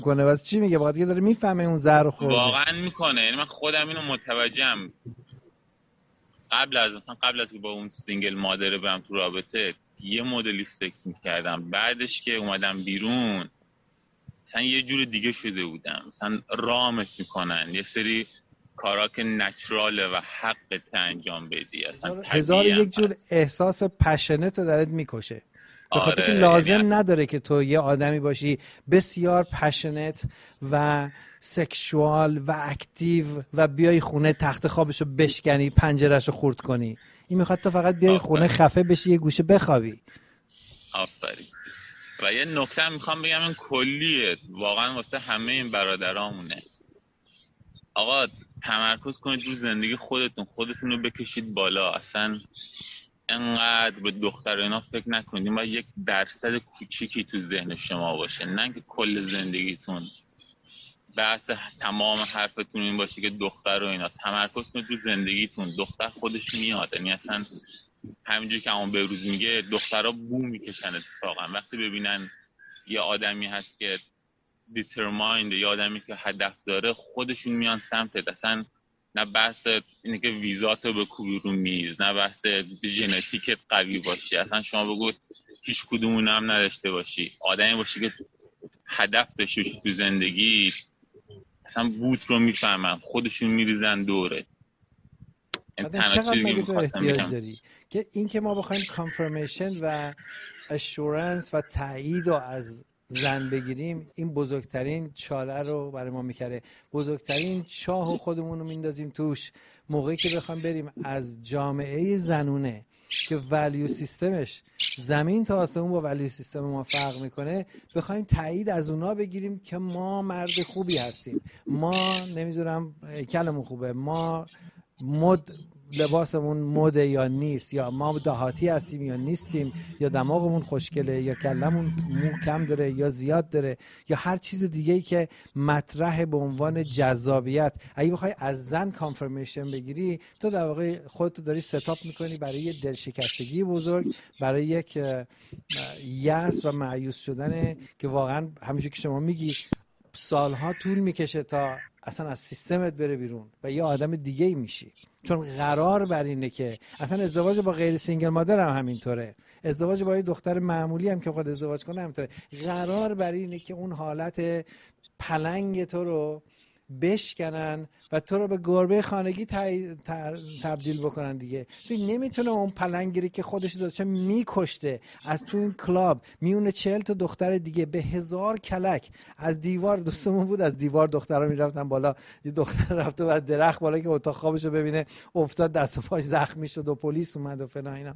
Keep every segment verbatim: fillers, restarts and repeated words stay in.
کنه. واسه چی میگه؟ بخاطر اینکه داره میفهمه اون زهر رو خورده. واقعا میکنه. یعنی من خودم اینو متوجهم. قبل از مثلا قبل از که با اون سینگل مادر برم تو رابطه یه مدلی سکس میکردم، بعدش که اومدم بیرون مثلا یه جور دیگه شده بودم. مثلا رامت میکنن یه سری کارا که نچراله و حقت انجام بدی، اصلا هزار یک جور احساس پشنت رو درت میکشه، به خاطر آره، که لازم یعنی نداره که تو یه آدمی باشی بسیار پشنت و سکشوال و اکتیو و بیای خونه تخت خوابشو بشکنی، پنجرهشو خورد کنی. این میخواد تو فقط بیای آفرین. خونه خفه بشی، یه گوشه بخوابی. آفرین. و یه نکته میخوام بگم، این کلیه واقعا واسه همه این برادرامونه. آقا تمرکز کنید رو زندگی خودتون، خودتون رو بکشید بالا. اصلا انقدر به دختر و اینا فکر نکنید. این باید یک درصد کوچیکی تو ذهن شما باشه، نه که کل زندگیتون بحث تمام حرفتون این باشه که دختر و اینا. تمرکز کنید رو زندگیتون. دختر خودش میاد. یعنی اصلا همینجوری که همون بهروز میگه دخترها بو میکشن اتفاقا وقتی ببینن یه آدمی هست که دیترمایند، یه آدمی که هدف داره، خودشون میان سمتت. اصلا نه بحث اینه که ویزاتو بکوبی رو میز، نه بحث ژنتیکت قوی باشی. اصلا شما بگو هیچ کدومون هم نداشته باشی، آدمی باشی که هدف داشته باشی تو زندگی، اصلا بوت رو میفهمن، خودشون میریزن دوره. آدم چقدر مگه تو احتیاج داری که این که ما بخوایم کانفرمیشن و اشورنس و تایید رو از زن بگیریم، این بزرگترین چاله رو برای ما میکره. بزرگترین چاه خودمون رو میندازیم توش موقعی که بخوایم بریم از جامعه زنونه که ولیو سیستمش زمین تا آسمون با ولیو سیستم ما فرق میکنه، بخوایم تایید از اونا بگیریم که ما مرد خوبی هستیم، ما نمیدونم کلمون خوبه، ما مد لباسمون مده یا نیست، یا ما دهاتی هستیم یا نیستیم، یا دماغمون خوشگله یا کلمون مو کم داره یا زیاد داره، یا هر چیز دیگه‌ای که مطرح به عنوان جذابیت. اگه بخوای از زن کانفرمیشن بگیری، تو در واقع خودتو داری ستاپ میکنی برای یه دلشکستگی بزرگ، برای یک یأس و مایوس شدن که واقعا همونجوری که شما میگی سالها طول میکشه تا اصلا از سیستمت بره بیرون و یه آدم دیگه ای میشی. چون قرار بر اینه که اصلا ازدواج با غیر سینگل مادر هم همینطوره، ازدواج با یه دختر معمولی هم که بخواد ازدواج کنه همینطوره. قرار بر اینه که اون حالت پلنگ تو رو بشکنن و تو رو به گربه خانگی تبدیل بکنن دیگه. تو نمیتونه اون پلنگیری که خودش داشته میکشته از تو این کلاب میونه چهل تا دختر دیگه به هزار کلک از دیوار، دوستمون بود از دیوار دخترها میرفتن بالا، یه دختر رفته بعد درخت بالا که اتاق خوابشو ببینه افتاد، دست و پاش زخمی شد و پلیس اومد و فلان اینا.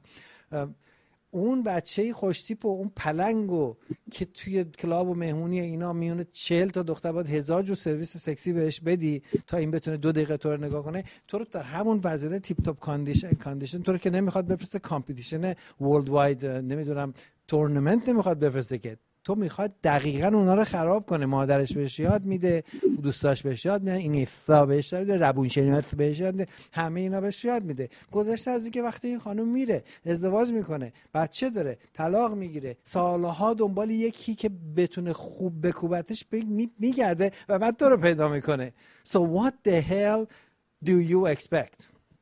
اون بچه خوشتیپ و اون پلنگو که توی کلاب و مهمونی اینا میونه چهل تا دختر باید هزار جو سرویس سکسی بهش بدی تا این بتونه دو دقیقه تو رو نگاه کنه، تو رو در همون وضعیت تیپ تاپ کاندیشن کاندیشن تو رو که نمیخواد بفرسته کامپیتیشن ورلد واید، نمیدونم تورنمنت نمیخواد بفرسته، که تو میخواد دقیقاً اونا رو خراب کنه. مادرش بهش یاد میده، دوستاش بهش یاد میدن، این ایستا بهش یاد میده، روانشناس بهش یاد میده، همه اینا بهش یاد میده. گذشته از اینکه وقتی این خانم میره ازدواج میکنه، بچه داره، طلاق میگیره، سالها دنبال یکی که بتونه خوب بکوبتش میگرده و بعد تو رو پیدا میکنه. So what the hell do you expect؟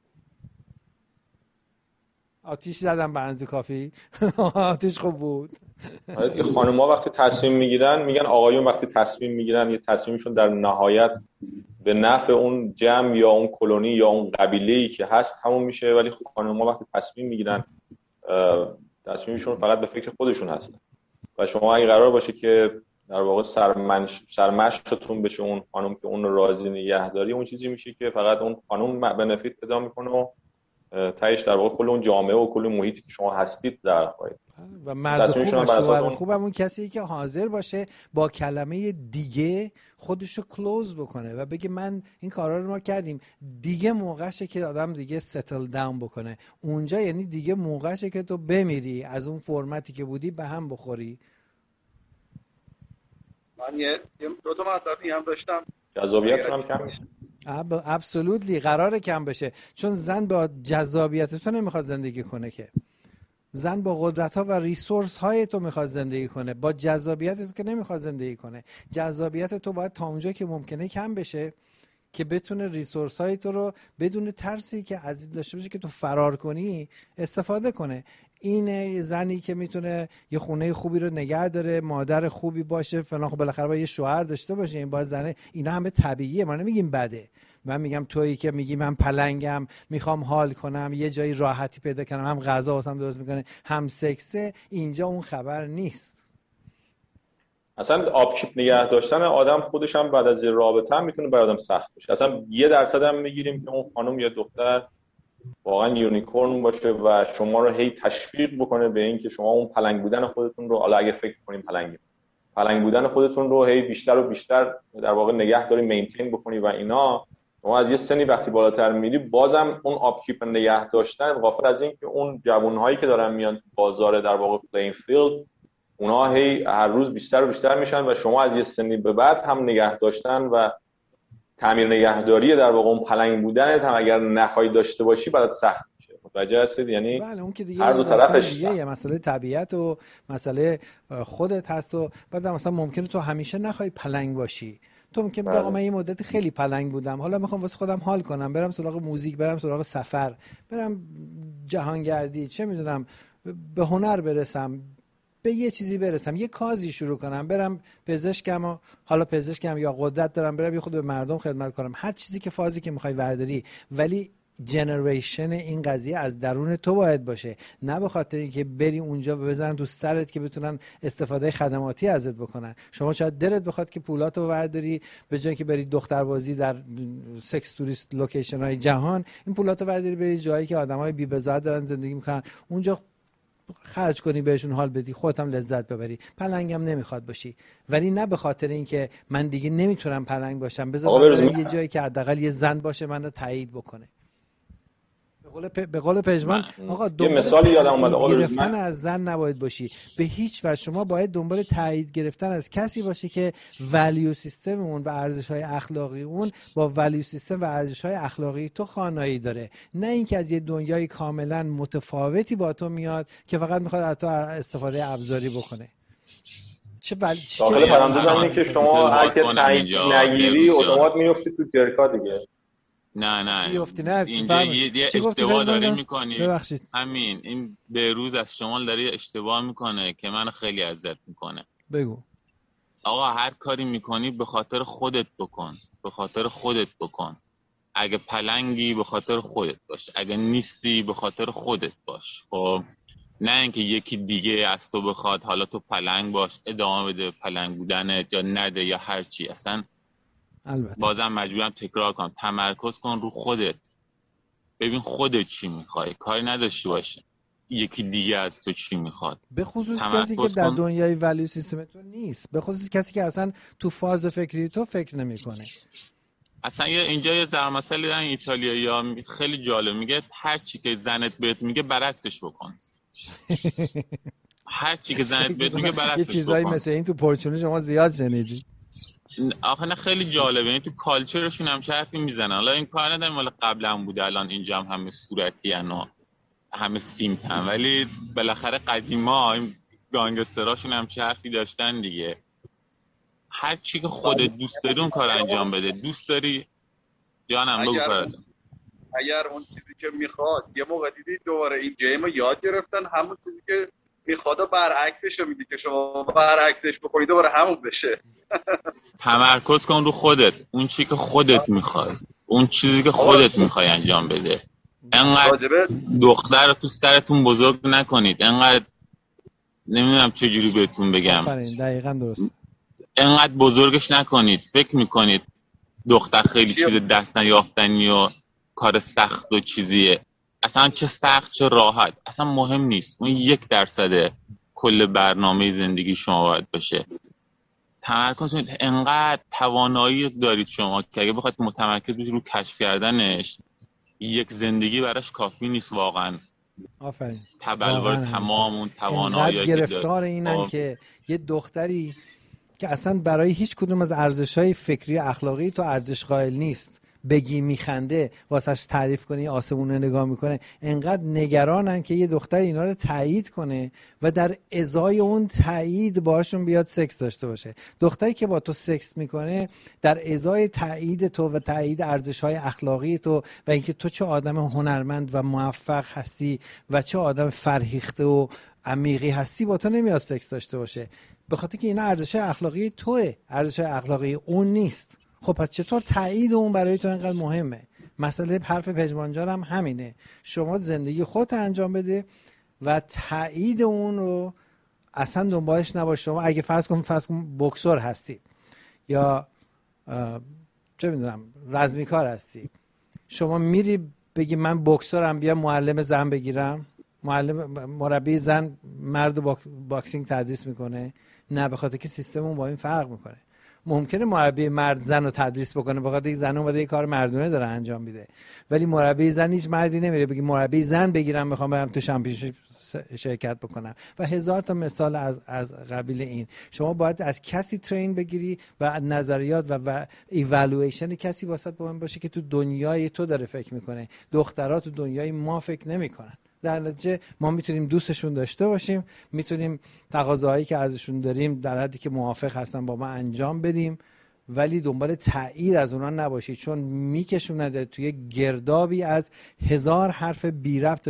آتیش زدم به انزی کافی. آتیش خوب بود. خانم‌ها وقتی تصمیم میگیرن، میگن آقایون وقتی تصمیم میگیرن یه تصمیمشون در نهایت به نفع اون جمع یا اون کلونی یا اون قبیله‌ای که هست تموم میشه، ولی خانم‌ها وقتی تصمیم میگیرن تصمیمشون فقط به فکر خودشون هستن. و شما اگه قرار باشه که در واقع سرمنش سرمشقتون بشه اون خانم که اون رو راضی نگهداری، اون چیزی میشه که فقط اون خانم بنفیت پیدا میکنه و تایش در واقع کل اون جامعه و کل محیطی که شما هستید در خواهید. و مرد خوب و شوهر خوب همون کسیه که حاضر باشه با کلمه دیگه خودشو کلوز بکنه و بگه من این کارا رو ما کردیم، دیگه موقعشه که آدم دیگه ستل داون بکنه اونجا. یعنی دیگه موقعشه که تو بمیری، از اون فرمتی که بودی به هم بخوری. من یه دو تا مطلبی هم داشتم. جذابیت هم کم میشه. ابسولوتلی قراره کم بشه، چون زن با جذابیت تو نمیخواد زندگی کنه که زن با قدرت ها و ریسورس های تو میخواد زندگی کنه، با جذابیت تو که نمیخواد زندگی کنه. جذابیت تو باید تا اونجا که ممکنه کم بشه که بتونه ریسورس های تو رو بدون ترسی که از داشته باشه که تو فرار کنی استفاده کنه. این زنی که میتونه یه خونه خوبی رو نگه داره، مادر خوبی باشه فلان، خب بالاخره باید یه شوهر داشته باشه، این باید زنه. اینا همه طبیعیه، ما نمیگیم بده. من میگم تویی که میگی من پلنگم، میخوام حال کنم، یه جایی راحتی پیدا کنم، هم غذا واسم درست میکنه، هم سکسه، اینجا اون خبر نیست. اصلا آپکیپ نگه داشتن آدم خودش هم بعد از رابطه هم میتونه برای آدم سخت باشه. اصلا یه درصد هم میگیریم که اون خانم یا دختر واقعا یونیکورن باشه و شما رو هی تشویق بکنه به این که شما اون پلنگ بودن خودتون رو، حالا اگه فکر کنیم پلنگی، پلنگ بودن خودتون رو هی بیشتر و بیشتر در واقع نگه داری، مینتین بکنی و اینا. شما از یه سنی وقتی بالاتر میری بازم اون آپکیپ نگه داشتن، غافل از این که اون جوانهایی که دارن میان تو بازار در واقع پلین فیلد، اونا هی هر روز بیشتر و بیشتر میشن و شما از یه سنی به بعد هم نگه داشتن و تعمیر نگهداری در واقع اون پلنگ بودنت هم اگر نخوای داشته باشی برات سخت میشه. متوجه هستید؟ یعنی بله اون که دیگه هر دو طرفش دیگه یه مسئله طبیعت و مسئله خودت هست و بعد مثلا ممکنه تو همیشه نخوای پلنگ باشی. تو ممکنه بگی آقا من این مدت خیلی پلنگ بودم، حالا میخوام واسه خودم حال کنم، برم سراغ موزیک، برم سراغ سفر، برم جهانگردی، چه میدونم به هنر برسم، به یه چیزی برسم، یه کازی شروع کنم، برم پزشکم و حالا پزشکم یا قدرت دارم برم یه خود به مردم خدمت کنم، هر چیزی که فازی که میخوای ورداری. ولی جنریشن این قضیه از درون تو باید باشه، نه به خاطر اینکه بری اونجا و بزنن تو سرت که بتونن استفاده خدماتی ازت بکنن. شما شاید دلت بخواد که پولاتو ورداری، به جای که بری دختربازی در سکس توریست لوکیشن های جهان، این پولاتو ورداری بری جایی که آدمای بی بضاعت دارن زندگی میکنن، اونجا خرج کنی، بهشون حال بدی، خودت هم لذت ببری. پلنگم نمیخواد باشی، ولی نه به خاطر اینکه من دیگه نمیتونم پلنگ باشم بذار برم یه جایی که حداقل یه زن باشه منو تایید بکنه. به قول پ... به قول پژمان آقا یه مثالی یادم اومد، آقا گرفتن از زن نباید باشی به هیچ وجه. شما باید دنبال تایید گرفتن از کسی باشی که ولیو سیستم اون و ارزش‌های اخلاقی اون با ولیو سیستم و ارزش‌های اخلاقی تو خانایی داره، نه اینکه از یه دنیای کاملا متفاوتی با تو میاد که فقط میخواد از تو استفاده ابزاری بکنه. چه ولی چه داخل پرانتز اینه که شما اگه تایید نگیری اتومات میفتی تو جرکا دیگه. نه نه بیفتی، نه اینجا یه, یه اشتباه داری میکنی. همین این به روز از شمال داری اشتباه میکنه که منو خیلی اذیت میکنه. بگو آقا هر کاری میکنی به خاطر خودت بکن، به خاطر خودت بکن. اگه پلنگی به خاطر خودت باش، اگه نیستی به خاطر خودت باش. خب نه اینکه یکی دیگه از تو بخواد حالا تو پلنگ باش، ادامه بده پلنگ بودنت یا نده یا هر چی. اصلا البته بازم مجبورم تکرار کنم، تمرکز کن رو خودت. ببین خودت چی میخوای، کاری نداشته باشه یکی دیگه از تو چی میخواد. به خصوص کسی که در دنیای ولیو سیستم تو نیست، به خصوص کسی که اصلا تو فاز فکری تو فکر نمیکنه. اصلا اینجا یه ضرب مثلی دارن ایتالیایی‌ها خیلی جالب، میگه هر چی که زنت بهت میگه برعکسش بکن. هر چی که زنت بهت میگه برعکسش بکن. یه چیزایی مثل این تو پرچونه شما زیاد شنیدی. آخه نه خیلی جالبه، این تو کالچرشون هم چه حرفی میزنن. حالا این کار نداریم مال قبلا بوده، الان اینجا هم همه صورتی ان همه سیمپن، ولی بالاخره قدیما این گانگستراشون هم چه حرفی داشتن دیگه. هر چی که خودت دوست داری اون کار انجام بده. دوست داری جانم بگو کارت. اگر اون چیزی که میخواد یه موقع دیدی دوباره این گیمو یاد گرفتن، همون چیزی که میخواد و برعکسش رو میدی که شما برعکسش بکنید دوباره همون بشه. تمرکز کن رو خودت، اون چیزی که خودت میخوای، اون چیزی که خودت میخوای انجام بده. انقدر دختر رو تو سرتون بزرگ نکنید، انقدر نمیدونم چه جوری بهتون بگم. آفرین دقیقاً درست. انقدر بزرگش نکنید. فکر میکنید دختر خیلی چیز دست نیافتنی و کار سخت و چیزیه. اصلا چه سخت چه راحت اصلا مهم نیست. اون یک درصد کل برنامه زندگی شما باید باشه. تمرکز کنید. انقدر توانایی دارید شما که اگه بخواید متمرکز بشید رو کشف کردنش، یک زندگی براش کافی نیست واقعا. آفرین. تبلور تمام اون توانایی که گرفتار اینن که یه دختری که اصلا برای هیچ کدوم از ارزش‌های فکری اخلاقی تو ارزش قائل نیست، بگی میخنده، واسش تعریف کنی آسمون رو نگاه میکنه، انقدر نگرانن که یه دختر اینا رو تایید کنه و در ازای اون تایید باشون بیاد سکس داشته باشه. دختری که با تو سکس میکنه در ازای تایید تو و تایید ارزش‌های اخلاقی تو و اینکه تو چه آدم هنرمند و موفق هستی و چه آدم فرهیخته و عمیقی هستی با تو نمیاد سکس داشته باشه، به خاطر که اینا ارزش اخلاقی توئه، ارزش اخلاقی اون نیست. خب پس چطور تایید اون برای تو اینقدر مهمه؟ مسئله حرف پژمانجان هم همینه، شما زندگی خودت انجام بده و تایید اون رو اصلا دنبالش نباش. شما اگه فرض کن فرض کن بوکسور هستی یا چه میدونم رزمیکار هستی، شما میری بگی من بوکسورم بیا معلم زن بگیرم، معلم مربی زن مرد باک باکسینگ تدریس میکنه؟ نه، به خاطر که سیستممون با این فرق میکنه. ممکنه مربی مرد زن رو تدریس بکنه به خاطر که زن اومده یه کار مردونه داره انجام میده، ولی مربی زن هیچ مردی نمیره بگی مربی زن بگیرم میخوام برم تو چمپیونشیپ شرکت بکنم و هزار تا مثال از از قبیل این. شما باید از کسی ترین بگیری و نظریات و, و ایوالویشن کسی واسط مهم باشه که تو دنیای تو داره فکر میکنه. دخترها تو دنیای ما فکر نمیکنن. در نتیجه ما میتونیم دوستشون داشته باشیم، میتونیم تقاضاهایی که ازشون داریم در حدی که موافق هستن با ما انجام بدیم، ولی دنبال تایید از اونا نباشید، چون میکشونده توی گردابی از هزار حرف بی ربط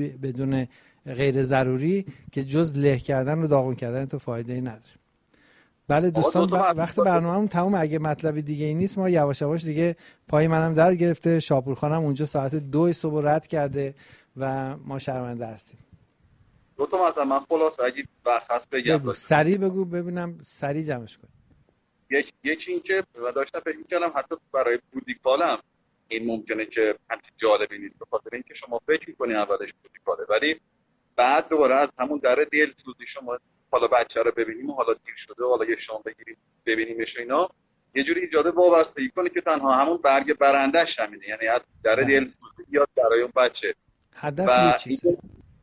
بدون غیر ضروری که جز له کردن و داغون کردن تو فایده ای نداره. بله دوستان، وقت برنامه‌مون تموم. اگه مطلبی دیگه ای نیست ما یواش یواش دیگه پای منم درد گرفته، شاپور خانم اونجا ساعت دو صبح رد کرده و ما شرمنده هستیم. دو تا مثلا من خلاص اگه بحث بگم بگو سریع بگو ببینم سریع جمعش کن. یک یکی این که و داشتم فکر می‌کردم حتی برای بودیکالم این ممکنه که همچین جالبی نیست، به خاطر اینکه شما فکر می‌کنی اولش بودیکاله ولی بعد دوباره از همون در دل سوزی شما حالا بچه رو ببینیم و حالا دیر شده حالا یه شام بگیریم ببینیمش اینا یه جوری ایجاد وابستگی کنه که تنها همون برگ برندش همینه، یعنی از در دل سوزی بیاد برای اون بچه. هدف یه چیزه.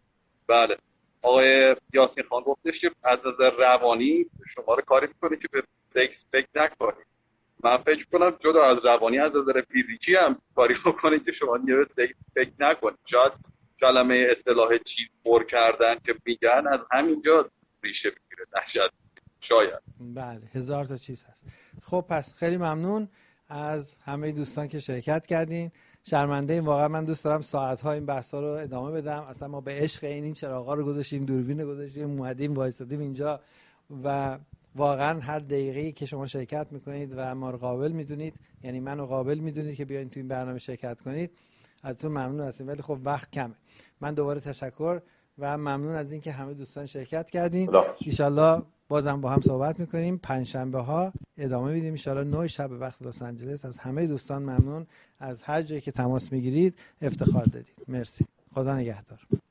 بله آقای یاسین خان گفتش که از نظر روانی شما رو کاری میکنه که به سکس فکر نکنید. من فکر کنم جدا از روانی از نظر فیزیکی هم کاری بکنه که شما دیگه به سکس فکر نکنید. شاید کلمه اصطلاح چیز پر کردن که میگن از همینجا ریشه بگیره، نشد شاید. بله هزار تا چیز هست. خب پس خیلی ممنون از همه دوستان که شرکت کردین. شرمنده این واقعا من دوست دارم ساعت‌ها این بحثا رو ادامه بدم. اصلا ما به عشق این این چراغا رو گذاشتیم، دوربین رو گذاشتیم، اومدیم وایسادیم اینجا و واقعا هر دقیقه‌ای که شما شرکت میکنید و ما رو قابل میدونید، یعنی منو قابل میدونید که بیاین تو این برنامه شرکت کنید، ازتون ممنون هستیم. ولی خب وقت کمه. من دوباره تشکر و ممنون از اینکه همه دوستان شرکت کردین. ان شاءالله بازم با هم صحبت میکنیم. پنجشنبه ها ادامه میدیم ان شاءالله نه شب وقت لس آنجلس. از همه دوستان ممنون، از هر جایی که تماس میگیرید افتخار دادید. مرسی. خدا نگهدار.